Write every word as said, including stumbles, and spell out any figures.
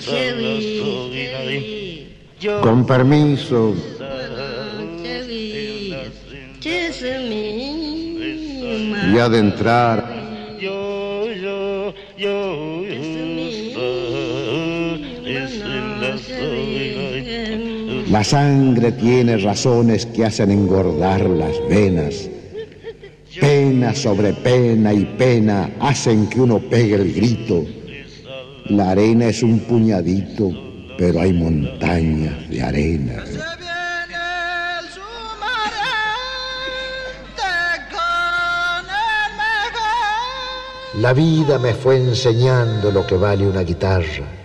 Con permiso. Y adentrar. La sangre tiene razones que hacen engordar las venas. Pena sobre pena y pena hacen que uno pegue el grito. La arena es un puñadito, pero hay montañas de arena. La vida me fue enseñando lo que vale una guitarra.